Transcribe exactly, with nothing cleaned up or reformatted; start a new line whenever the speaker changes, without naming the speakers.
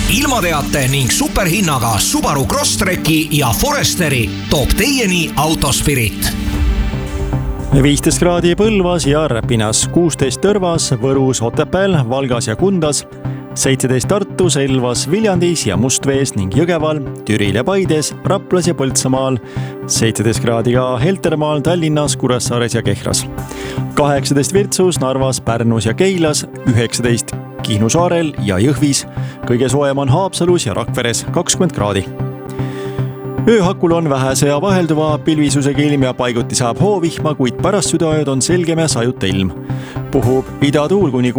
ilmateate ning superhinnaga Subaru Crosstreki ja Foresteri toob teieni Autospirit.
viisteist kraadi Põlvas ja Räpinas, kuusteist Tõrvas, Võrus, Otepääl, Valgas ja Kundas, seitseteist Tartus, Elvas, Viljandis ja Mustvees ning Jõgeval, Türil ja Paides, Raplas ja Põltsamaal, seitseteist kraadi ka Heltermaal, Tallinnas, Kuressaares ja Kehras, kaheksateist Virtsus, Narvas, Pärnus ja Keilas, üheksateist Kihnu saarel ja Jõhvis, kõige soojem on Haapsalus ja Rakveres kakskümmend kraadi. Ööhakul on vähese ja vahelduva pilvisusega ilm ja paiguti saab hoovihma, kuid pärast südaööd on selgem ja sajuta ilm. Puhub idatuul kuni